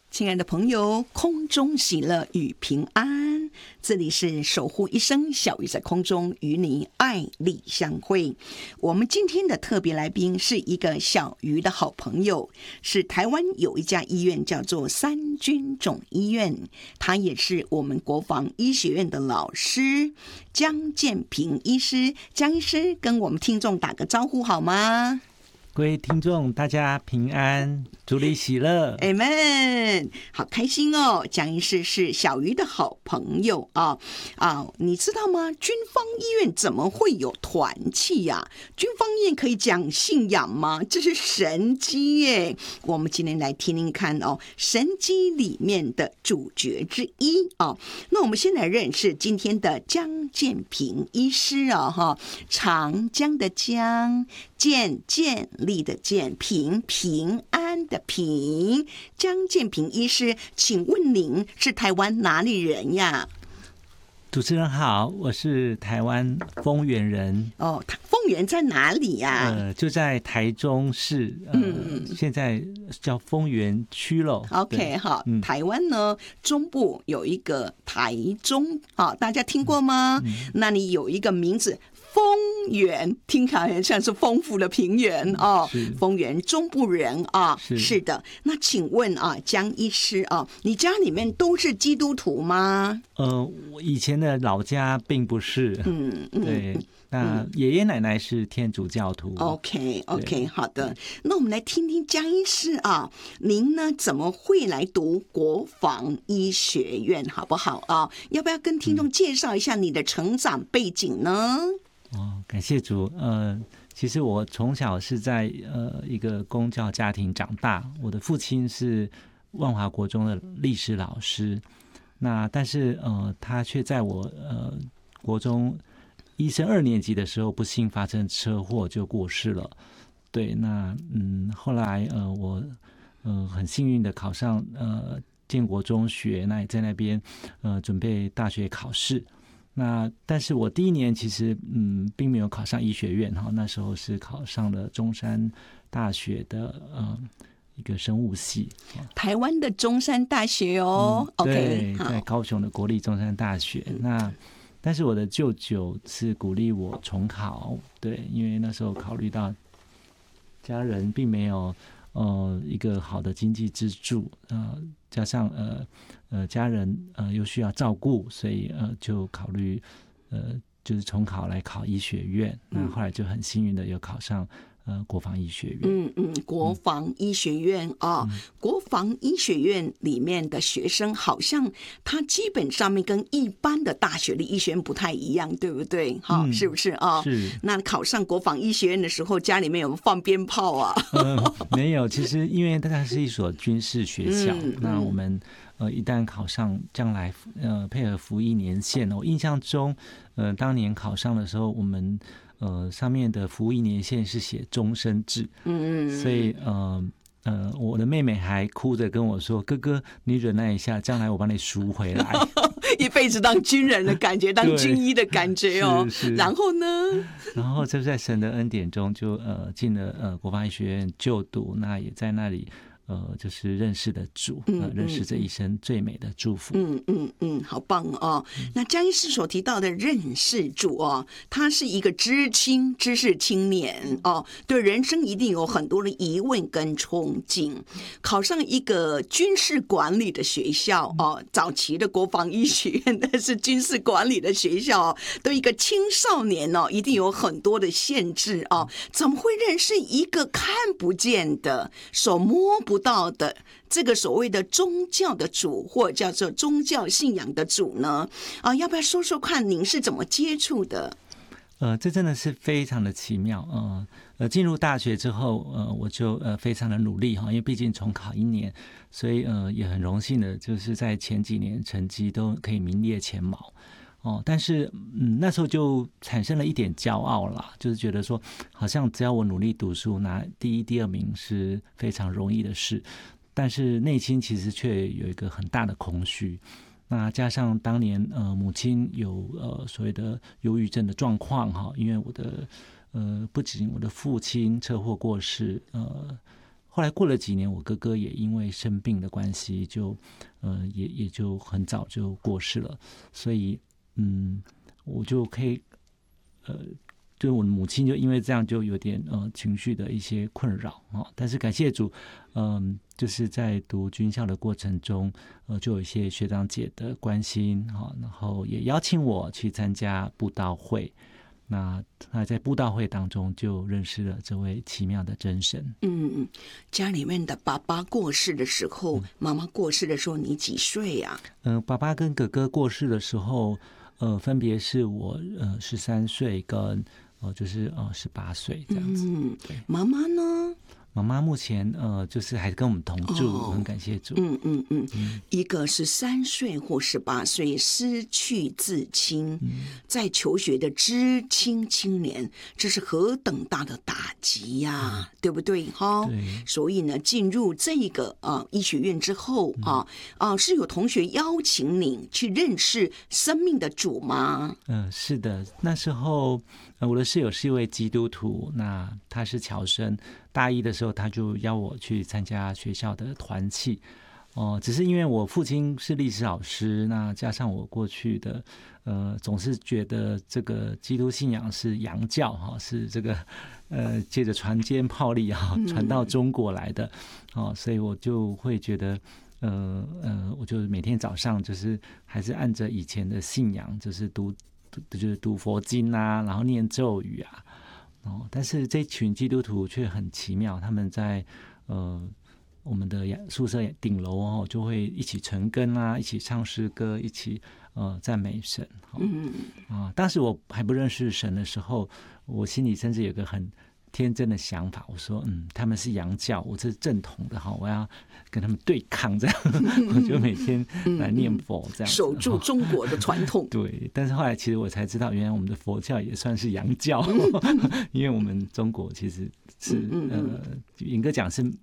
亲爱的朋友，空中喜乐与平安，这里是守护一生，小鱼在空中与你爱力相会。我们今天的特别来宾是一个小鱼的好朋友，是台湾有一家医院叫做三军总医院，他也是我们国防医学院的老师江建平医师。江医师跟我们听众打个招呼好吗？ 各位听众大家平安，主里喜乐 Amen， 好开心哦。江医师是小鱼的好朋友你知道吗？军方医院怎么会有团契呀？军方医院可以讲信仰吗？这是神机耶。我们今天来听听看神机里面的主角之一那我们先来认识今天的江建平医师长江的江，建立的建，平安的平。江建平医师，请问您是台湾哪里人呀？ 主持人好，我是台湾丰原人。 丰原在哪里呀？ 就在台中市，现在叫丰原区了。 OK， 好，台湾呢中部有一个台中，大家听过吗？那里有一个名字丰原，听起来像是丰富的平原丰原中部人是的。那请问江医师你家里面都是基督徒吗？ 我以前的老家并不是，对。那爷爷奶奶是天主教徒。 OK， 好的。那我们来听听江医师您呢怎么会来读国防医学院，好不好要不要跟听众介绍一下你的成长背景呢？ 感谢主。其实我从小是在一个公教家庭长大，我的父亲是万华国中的历史老师，但是他却在我国中医生2年级的时候不幸发生车祸就过世了。对，后来我很幸运的考上建国中学，那也在那边准备大学考试。但是我第1年其实并没有考上医学院那时候是考上了中山大学的一个生物系， 台湾的中山大学对，在高雄的国立中山大学。但是我的舅舅是鼓励我重考，对，因为那时候考虑到家人并没有一个好的经济支柱，加上家人又需要照顾，所以就考虑就是重考来考医学院。那后来就很幸运的有考上国防医学院。 国防医学院国防医学院里面的学生好像他基本上面跟一般的大学的医学院不太一样，对不对？是不是是。 那考上国防医学院的时候，家里面有没有放鞭炮没有，其实因为它是一所军事学校，那我们一旦考上，将来配合服役年限，我印象中当年考上的时候，我们上面的服役年限是写终身制，所以我的妹妹还哭着跟我说：“哥哥，你忍耐一下，将来我帮你赎回来。” 一辈子当军人的感觉，当军医的感觉是。 然后呢？ 然后就在神的恩典中，就进了国防医学院就读，那也在那里。就是认识的主，认识这一生最美的祝福。 好棒那江医师所提到的认识主他是一个知识青年对人生一定有很多的疑问跟憧憬。考上一个军事管理的学校早期的国防医学院那是军事管理的学校对一个青少年一定有很多的限制怎么会认识一个看不见的、手摸不到的这个所谓的宗教的主，或叫做宗教信仰的主呢？要不要说说看您是怎么接触的？ 这真的是非常的奇妙。进入大学之后，我就非常的努力因为毕竟重考1年，所以也很荣幸的，就是在前几年成绩都可以名列前茅。但是那时候就产生了一点骄傲啦，就是觉得说好像只要我努力读书拿第1、第2名是非常容易的事，但是内心其实却有一个很大的空虚。那加上当年母亲有所谓的忧郁症的状况因为我的不仅我的父亲车祸过世，后后来过了几年，我哥哥也因为生病的关系就，也就很早就过世了，所以我就可以对我的母亲就因为这样就有点情绪的一些困扰但是感谢主，就是在读军校的过程中，就有一些学长姐的关心然后也邀请我去参加布道会。那在布道会当中就认识了这位奇妙的真神。 家里面的爸爸过世的时候，妈妈过世的时候，你几岁呀？ 爸爸跟哥哥过世的时候，分别是我13岁跟就是18岁这样子。 妈妈呢？ 妈妈目前就是还跟我们同住，很感谢主。 一个13岁或18岁失去至亲，在求学的知青青年，这是何等大的打击呀，对不对哈？ 对。 所以呢，进入这个医学院之后是有同学邀请你去认识生命的主吗？ 是的，那时候我的室友是一位基督徒，那他是侨生，大一的时候他就邀我去参加学校的团契。只是因为我父亲是历史老师，那加上我过去的总是觉得这个基督信仰是洋教是这个借着船坚炮利传到中国来的所以我就会觉得我就每天早上就是还是按着以前的信仰，就是读佛经啊，然后念咒语啊但是这群基督徒却很奇妙，他们在我们的宿舍顶楼就会一起晨更啊，一起唱诗歌，一起赞美神当时我还不认识神的时候，我心里甚至有个很天真的想法，我说他们是洋教，我这是正统的我要跟他们对抗这样我就每天来念佛这样守住中国的传统对，但是后来其实我才知道，原来我们的佛教也算是洋教因为我们中国其实是严格讲是